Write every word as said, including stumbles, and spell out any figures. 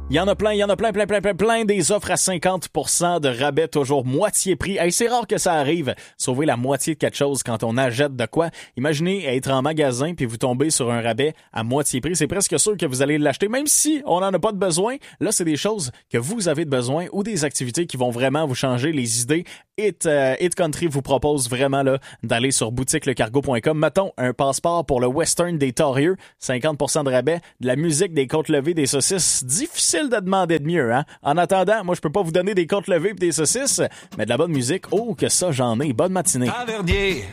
Il y en a plein, il y en a plein, plein, plein, plein, plein des offres à cinquante pour cent de rabais, toujours moitié prix. Hey, c'est rare que ça arrive, sauver la moitié de quelque chose quand on achète de quoi. Imaginez être en magasin puis vous tombez sur un rabais à moitié prix. C'est presque sûr que vous allez l'acheter, même si on n'en a pas de besoin. Là, c'est des choses que vous avez de besoin ou des activités qui vont vraiment vous changer les idées. Hit, euh, Hit Country vous propose vraiment là d'aller sur boutique le cargo point com. Mettons un passeport pour le Western des Torieux, cinquante pour cent de rabais, de la musique, des côtes levées, des saucisses. Difficile de demander de mieux, hein? En attendant, moi, je peux pas vous donner des côtes levées et des saucisses, mais de la bonne musique, oh, que ça, j'en ai. Bonne matinée. Tavernier,